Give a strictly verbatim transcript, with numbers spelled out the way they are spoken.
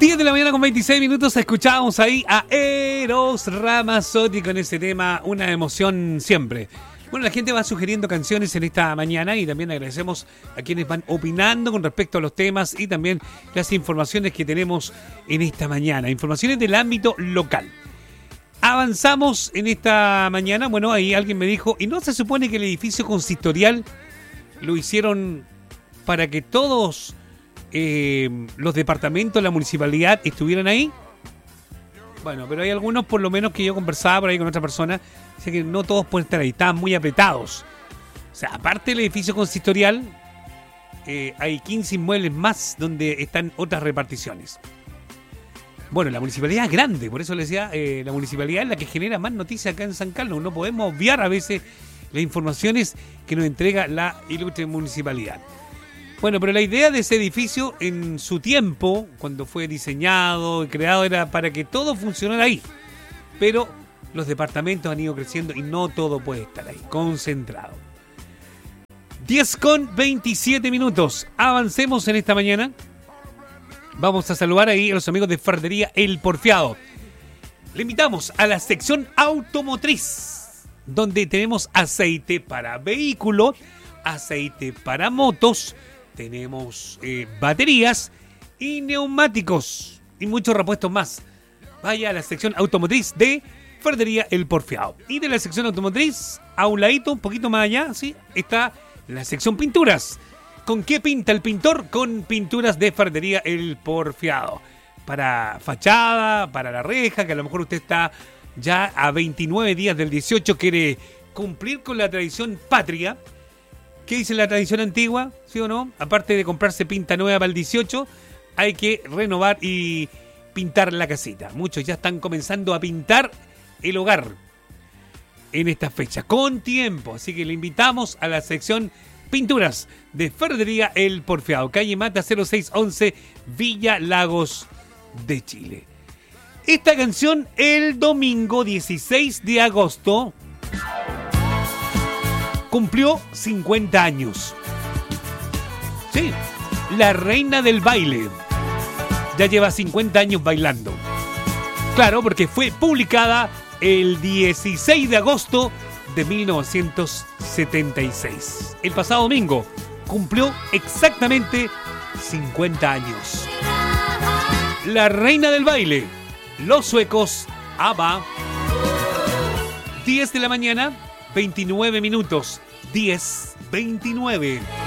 diez de la mañana con veintiséis minutos, escuchábamos ahí a Eros Ramazzotti con ese tema, una emoción siempre. Bueno, la gente va sugiriendo canciones en esta mañana y también agradecemos a quienes van opinando con respecto a los temas y también las informaciones que tenemos en esta mañana, informaciones del ámbito local. Avanzamos en esta mañana, bueno, ahí alguien me dijo, ¿y no se supone que el edificio consistorial lo hicieron para que todos eh, los departamentos, la municipalidad estuvieran ahí? Bueno, pero hay algunos, por lo menos que yo conversaba por ahí con otra persona, dice que no todos pueden estar ahí, estaban muy apretados. O sea, aparte del edificio consistorial, eh, hay quince inmuebles más donde están otras reparticiones. Bueno, la municipalidad es grande, por eso les decía, eh, la municipalidad es la que genera más noticias acá en San Carlos. No podemos obviar a veces las informaciones que nos entrega la ilustre municipalidad. Bueno, pero la idea de ese edificio en su tiempo, cuando fue diseñado y creado, era para que todo funcionara ahí. Pero los departamentos han ido creciendo y no todo puede estar ahí, concentrado. diez con veintisiete minutos. Avancemos en esta mañana. Vamos a saludar ahí a los amigos de Ferretería El Porfiado. Le invitamos a la sección automotriz, donde tenemos aceite para vehículo, aceite para motos, tenemos eh, baterías y neumáticos y muchos repuestos más. Vaya a la sección automotriz de Ferretería El Porfiado. Y de la sección automotriz, a un ladito, un poquito más allá, ¿sí?, está la sección pinturas. ¿Con qué pinta el pintor? Con pinturas de Ferretería El Porfiado. Para fachada, para la reja, que a lo mejor usted está ya a veintinueve días del dieciocho, quiere cumplir con la tradición patria. ¿Qué dice la tradición antigua? ¿Sí o no? Aparte de comprarse pinta nueva para el dieciocho, hay que renovar y pintar la casita. Muchos ya están comenzando a pintar el hogar en esta fecha, con tiempo. Así que le invitamos a la sección pinturas de Ferretería El Porfiado, calle Mata cero seis once, Villa Lagos de Chile. Esta canción el domingo dieciséis de agosto cumplió cincuenta años. Sí, la reina del baile ya lleva cincuenta años bailando. Claro, porque fue publicada el dieciséis de agosto de mil novecientos setenta y seis. El pasado domingo cumplió exactamente cincuenta años. La reina del baile, los suecos, ABBA. diez de la mañana, veintinueve minutos. diez veintinueve.